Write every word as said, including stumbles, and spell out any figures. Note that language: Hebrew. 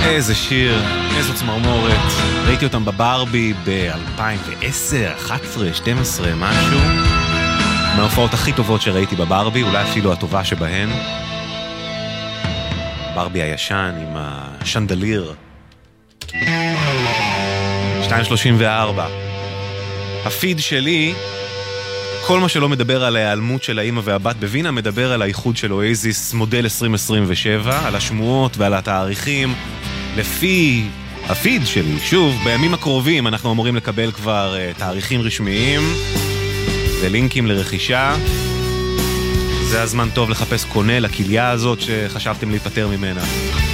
איזה שיר, איזו צמרמורת. ראיתי אותם בברבי ב-אלפיים ועשר, אחת עשרה, שתים עשרה, משהו. מההופעות הכי טובות שראיתי בברבי, אולי אפילו הטובה שבהן. ברבי הישן עם השנדליר. שתיים שלושים וארבע. הפיד שלי, כל מה שלא מדבר על ההיעלמות של האמא והבת בווינה, מדבר על האיחוד של אוייזיס מודל עשרים עשרים ושבע, על השמועות ועל התאריכים. לפי הפיד שלי, שוב, בימים הקרובים אנחנו אמורים לקבל כבר uh, תאריכים רשמיים ולינקים לרכישה. זה הזמן טוב לחפש קונה לכליה הזאת שחשבתם להיפטר ממנה.